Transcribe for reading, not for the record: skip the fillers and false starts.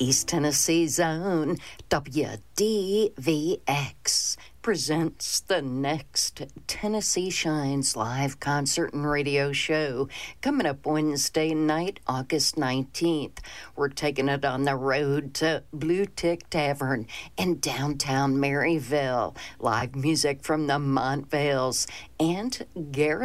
East Tennessee's own WDVX presents the next Tennessee Shines live concert and radio show coming up Wednesday night, August 19th. We're taking it on the road to Blue Tick Tavern in downtown Maryville. Live music from the Montvales and Garrett